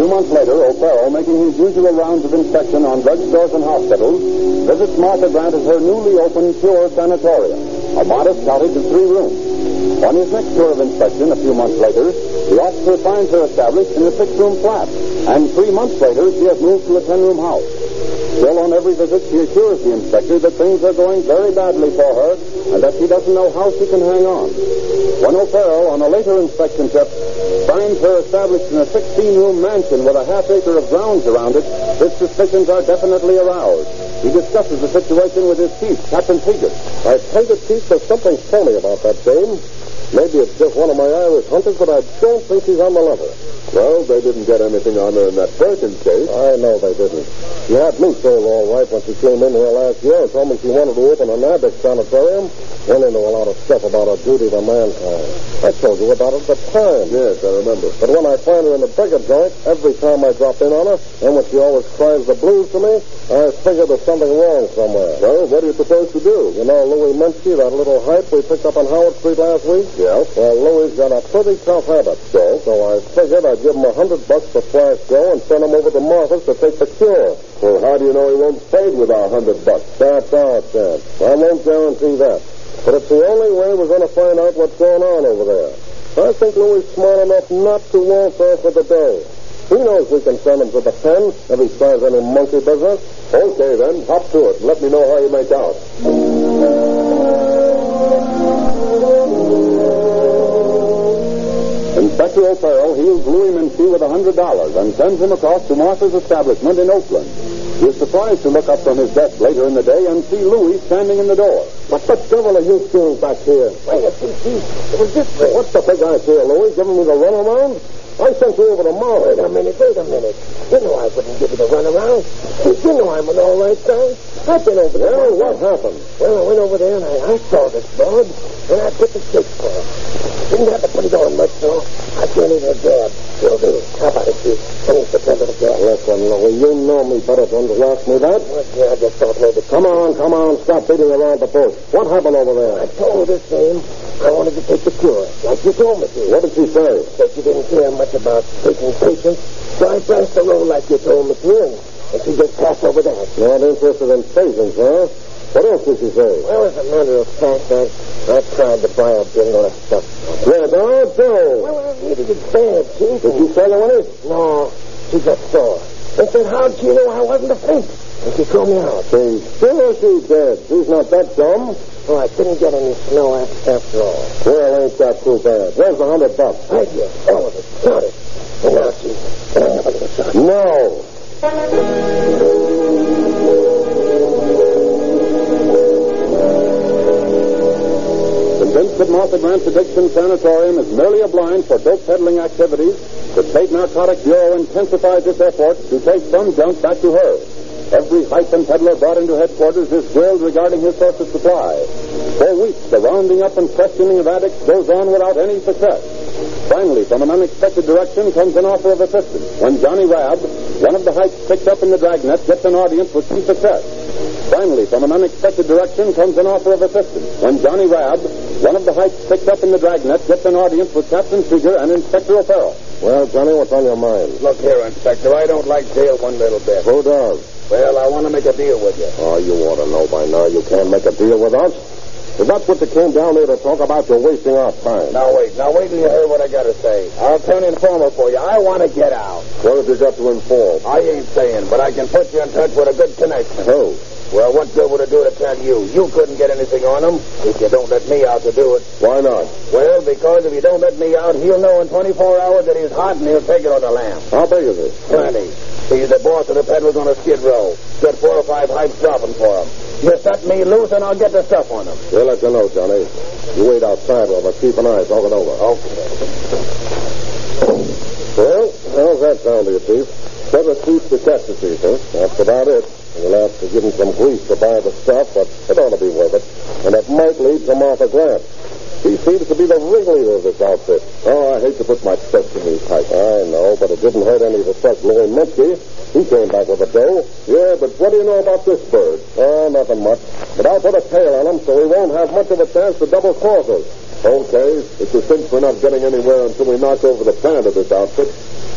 months later, O'Farrell, making his usual rounds of inspection on drugstores and hospitals, visits Martha Grant at her newly opened Pure Sanatorium, a modest cottage of 3 rooms. On his next tour of inspection, a few months later, the officer finds her established in a 6-room flat, and 3 months later, she has moved to a 10-room house. Still, on every visit, she assures the inspector that things are going very badly for her and that she doesn't know how she can hang on. When O'Farrell, on a later inspection trip, finds her established in a 16-room mansion with a half-acre of grounds around it, his suspicions are definitely aroused. He discusses the situation with his chief, Captain Seeger. I tell you, Chief, there's something phony about that dame. Maybe it's just one of my Irish hunters, but I don't think she's on the level. Well, they didn't get anything on her in that Perkins case. I know they didn't. She had me sold all right when she came in here last year and told me she wanted to open an addict sanatorium. Went into a lot of stuff about her duty to mankind. I told you about it at the time. Yes, I remember. But when I find her in the bigger joint, every time I drop in on her, and when she always cries the blues to me, I figure there's something wrong somewhere. Well, what are you supposed to do? You know Louis Minsky, that little hype we picked up on Howard Street last week? Yeah. Well, Louis's got a pretty tough habit. So I figured I'd give him $100 for Flash Joe and send him over to Martha's to take the cure. Well, how do you know he won't fade with our $100? That's our chance. I won't guarantee that. But it's the only way we're going to find out what's going on over there. I think Louis is smart enough not to walk off with the day. He knows we can send him to the pen if he tries any monkey business. Okay, then. Hop to it. Let me know how you make out. Inspector O'Farrell heals Louis Minsky with $100 and sends him across to Martha's establishment in Oakland. He is surprised to look up from his desk later in the day and see Louis standing in the door. What the devil are you doing back here? Wait a minute, Chief. It was this way. What's the big idea, Louis? Giving me the runaround? I sent you over to Martha. Wait a minute. You know I wouldn't give you the runaround. You know I'm an all right guy. I've been over there. Well, what happened? Well, I went over there and I saw this broad, and I put the shake for it. Didn't have to put it on much, though. I can't even dab. You'll do. How about it, Chief? Finish the pen of the gas. Listen, Louis, you know me better than to ask me that. Well, yeah, I just thought maybe... Come on. Stop beating around the bush. What happened over there? I told this dame I wanted to take the cure, like you told me to. What did she say? Said you didn't care much about taking patients, so I pressed the roll like you told me to, and she just passed over that. Not interested in patients, huh? What else did she say? Well, as a matter of fact, I tried to buy a bill of stuff. Yeah, don't do. Well, I needed it bad, Chief. Did she sell you any? No, she just saw. And said, how'd she know I wasn't a fake? And she threw me out. She's sure she did. She's not that dumb. Well, I couldn't get any snow after all. Well, ain't that too bad. Where's the $100? Right here. All of it. Got it. And now, Chief, can I have a little shot? No. Convinced that Martha Grant's addiction sanatorium is merely a blind for dope peddling activities, the State Narcotic Bureau intensifies its efforts to take some junk back to her. Every hype and peddler brought into headquarters is grilled regarding his source of supply. For weeks, the rounding up and questioning of addicts goes on without any success. Finally, from an unexpected direction comes an offer of assistance when Johnny Rabb, one of the hypes picked up in the dragnet, gets an audience with key success. Finally, from an unexpected direction comes an offer of assistance when Johnny Rabb, one of the hypes picked up in the dragnet, gets an audience with Captain Seeger and Inspector O'Farrell. Well, Johnny, what's on your mind? Look here, Inspector, I don't like jail one little bit. Who does? Well, I want to make a deal with you. Oh, you ought to know by now you can't make a deal with us. If that's what you came down here to talk about, you're wasting our time. Now, wait till you hear what I got to say. I'll turn informer for you. I want to get out. What have you got to inform? I ain't saying, but I can put you in touch with a good connection. Who? Well, what good would it do to tell you? You couldn't get anything on him if you don't let me out to do it. Why not? Well, because if you don't let me out, he'll know in 24 hours that he's hot and he'll take it on the lamb. How big is it? Plenty. He's the boss of the peddlers on a skid row. Got 4 or 5 hypes dropping for him. You set me loose and I'll get the stuff on him. We'll let you know, Johnny. You wait outside while we keep an eye talk it over. Okay. Well, how's that sound to you, Chief? Better chief detective, huh? That's about it. We'll have to give him some grease to buy the stuff, but it ought to be worth it. And it might lead to Martha Grant. She seems to be the ringleader of this outfit. Oh, I hate to put my trust in these types. I know, but it didn't hurt any to trust Louis Minsky. He came back with a dough. Yeah, but what do you know about this bird? Oh, nothing much. But I'll put a tail on him so he won't have much of a chance to double cross us. Okay, it's a cinch we're not getting anywhere until we knock over the plant of this outfit.